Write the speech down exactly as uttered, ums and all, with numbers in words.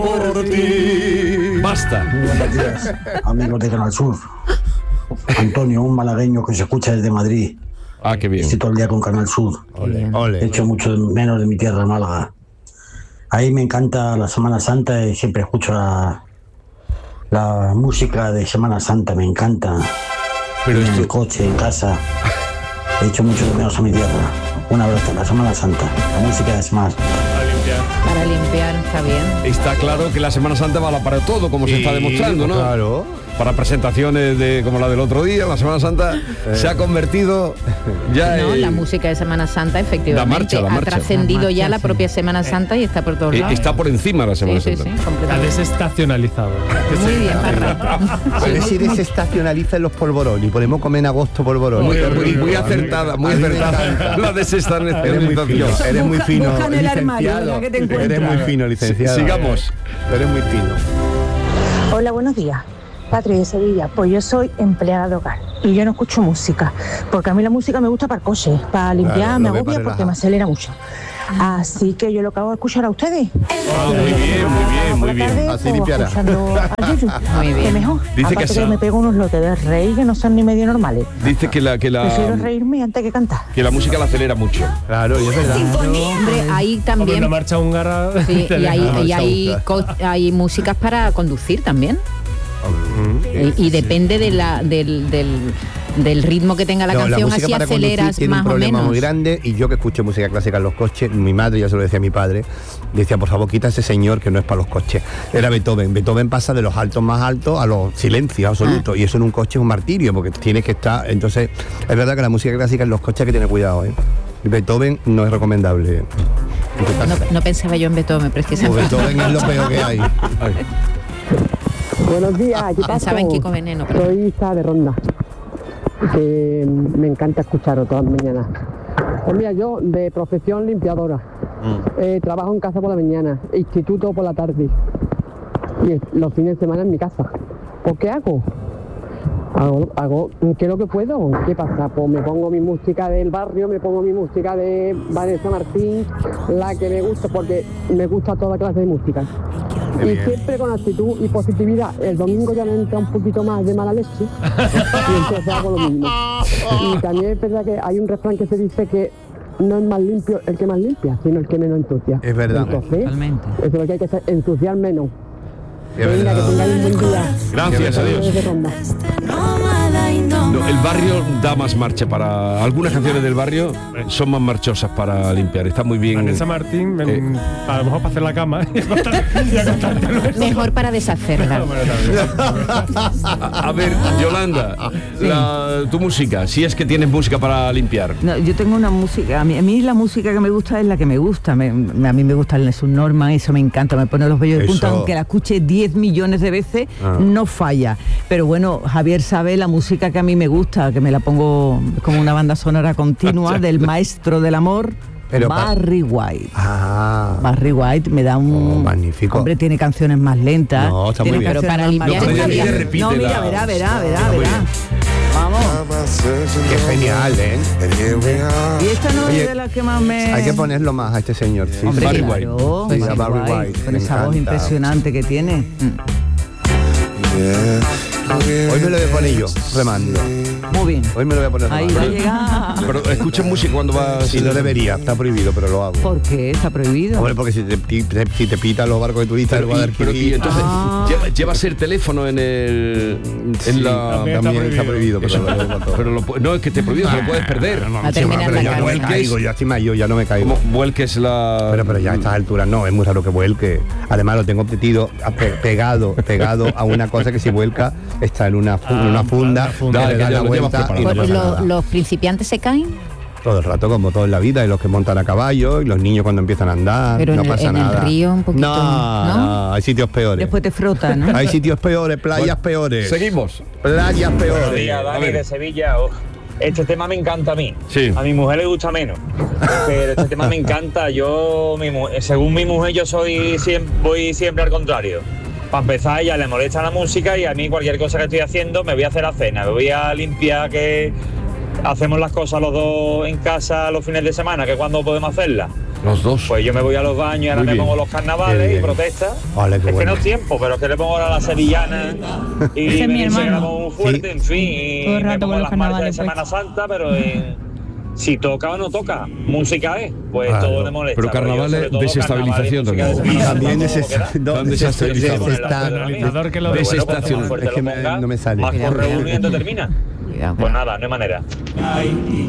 por ti. Basta. Muy buenos días, amigos de Canal Sur. Antonio, un malagueño que se escucha desde Madrid. Ah, qué bien. Estoy todo el día con Canal Sur. Ole, ole. He hecho mucho menos de mi tierra, Málaga. Ahí me encanta la Semana Santa y siempre escucho la, la música de Semana Santa, me encanta. Pero en esto- el coche, en casa. He hecho mucho de menos a mi tierra. Un abrazo, la Semana Santa. La música de Semana Santa. Para limpiar, está bien. Está claro que la Semana Santa vale para todo, como se Sí, está demostrando, ¿no? claro. Para presentaciones de como la del otro día, la Semana Santa se ha convertido ya No, en- la música de Semana Santa efectivamente La marcha, la ha marcha. trascendido La marcha, ya la sí. propia Semana Santa y está por todos eh, lados. está por encima de la Semana sí, sí, Santa. sí, Está completamente. desestacionalizado. Muy bien, Parra. A ver si desestacionalizan los polvorones y podemos comer en agosto polvorones. Muy, Qué muy- rico. muy acertada, muy A mí me acertada. encanta. La Eres muy desestacionalización. fino, eres muy fino, Busca en el armario, licenciado. ya que te Eres encuentras. muy fino, licenciado. Sí, sigamos. Eres muy fino. Hola, buenos días. Patri de Sevilla. Pues yo soy empleada de hogar y yo no escucho música, porque a mí la música me gusta para el coche, para limpiar Claro, me lo ve agobia para porque relajar. me acelera mucho. Así que yo lo que hago es escuchar a ustedes. Ah, muy bien, muy bien, muy bien. Así limpiará. Escuchando a Yuyu. Muy bien. Que mejor. Dice que Aparte sí. que me pego unos lotes de reír que no son ni medio normales. Dice que la, que Prefiero la, reírme antes que cantar. que la música la acelera mucho. Claro, y es verdad. Hombre, ahí Como también. una marcha húngara. Sí, y hay, Ah, y esa hay, otra. co- hay músicas para conducir también. Y, y depende de la, del, del, del ritmo que tenga la No, canción, música así para conducir aceleras tiene más un o problema menos. muy grande, y yo que escucho música clásica en los coches, mi madre, ya se lo decía a mi padre, decía, por favor, quita ese señor que no es para los coches. Era Beethoven. Beethoven pasa de los altos más altos a los silencios absolutos, y eso en un coche es un martirio, porque tienes que estar... Entonces, es verdad que la música clásica en los coches hay que tener cuidado, ¿eh? Beethoven no es recomendable. En tu No, caso. no pensaba yo en Beethoven, Pues precisamente. Beethoven es lo peor que hay. Buenos días, ¿qué pasa? Pensaba en Kiko Veneno. pero- Soy Isa de Ronda, que me encanta escucharos todas las mañanas. Pues mira, yo de profesión limpiadora, eh, trabajo en casa por la mañana, instituto por la tarde y es- los fines de semana en mi casa. ¿Por qué hago? Hago, hago ¿qué es lo que puedo? ¿Qué pasa? Pues me pongo mi música del barrio, me pongo mi música de Vanessa Martín, la que me gusta, porque me gusta toda clase de música. Y siempre con actitud y positividad. El domingo ya me entra un poquito más de mala leche y entonces hago lo mismo. Y también es verdad que hay un refrán que se dice que no es más limpio el que más limpia, sino el que menos ensucia. Es verdad. Entonces, Totalmente. eso es lo que hay que hacer, ensuciar menos. Es Venga, que verdad. tengáis un buen día. Gracias a Dios. Desde Ronda. No, el barrio da más marcha para... Algunas canciones del barrio son más marchosas para limpiar. Está muy bien. Vanessa Martín, Eh. en- a lo mejor para hacer la cama y acostar- y acostártelo. Mejor para deshacerla. Bueno, también. A, a ver, Yolanda, la- tu música, si es que tienes música para limpiar. No, yo tengo una música, a mí, a mí la música que me gusta es la que me gusta, me- me- a mí me gusta el Nessun Norman, eso me encanta, me pone los vellos de punta, Eso. aunque la escuche diez millones de veces, Ah. no falla. Pero bueno, Javier sabe la música que a mí me gusta, que me la pongo como una banda sonora continua del maestro del amor, Pero pa- Barry White. Ah. Barry White me da un... Oh, magnífico. Hombre, tiene canciones más lentas. No, está tiene muy bien. Pero para canciones más limpiar más está bien. modernas. Repite No, mira, la- verá, verá, verá, Está muy verá. Vamos. Qué genial, ¿eh? Y esta no Oye, es de las que más me... Hay que ponerlo más a este señor. Sí. Hombre, Barry claro, White. Sí, Barry a Barry White, White, con me esa voz encanta. impresionante que tiene. Hoy me lo voy a poner yo, remando. Muy bien. Hoy me lo voy a poner Ahí remando. va a llegar. Pero escuchas música cuando vas... Sí, no debería, está prohibido, pero lo hago. ¿Por qué? Está prohibido. Hombre, porque si te, ti- te- si te pitan los barcos de turistas del Pero, y, pero, y Guadalquivir, entonces, Ah. lleva- llevas el teléfono en el... En sí, la... también, También está prohibido, pero Eso, lo llevo con todo. pero lo pu- no, es que te prohíbe, te lo puedes perder. No, Va a sí, terminar pero la ya no me carga. caigo, ya estoy mayor, ya no me caigo. Como vuelques la... Pero, pero ya a estas alturas no, es muy raro que vuelque. Además lo tengo metido a- pe- pegado, pegado a una cosa que si vuelca está en una, fu- en una funda, una funda. que le Ya, da ya la lo llevas vuelta y preparado. no Pues pasa lo- nada. los principiantes se caen, Todo el rato, como todo en la vida, y los que montan a caballo, y los niños cuando empiezan a andar, Pero no en el- pasa en el nada. río un poquito, no, ¿no? no, hay sitios peores. Después te frota, ¿no? Hay sitios peores, playas peores. Seguimos. Playas Buenos peores. días, A Dani ver. de Sevilla. Oh, este tema me encanta a mí. Sí. A mi mujer le gusta menos. Pero este tema me encanta. Yo, mi mu- según mi mujer, yo soy siem- voy siempre al contrario. Para empezar, a ella le molesta la música y a mí cualquier cosa que estoy haciendo me voy a hacer la cena, me voy a limpiar, que hacemos las cosas los dos en casa los fines de semana, que es cuando podemos hacerlas. Los dos. Pues yo me voy a los baños y ahora Muy me bien. pongo los carnavales y protesta. Vale, qué es que bueno. no es tiempo, pero es que le pongo ahora la sevillana y Ese es me mi dice que hermano. la pongo muy fuerte, Sí. en fin, y Todo el me rato pongo con los las marchas de carnavales Semana Santa, pero en- si toca o no toca, música es, pues Claro. todo le molesta. Pero carnavales, yo, sobre todo, desestabilización carnavales y música de también. Semana También Santa, deses- todo lo que da. no, Tan deses- desestabilizado. deses- está- Analizador que lo Pero bueno, cuanto Desestación. más fuerte Es que lo me- ponga, no me sale. más Cuidado, corre cuidado. uno y entonces termina. Cuidado, Pues cuidado. nada, no hay manera.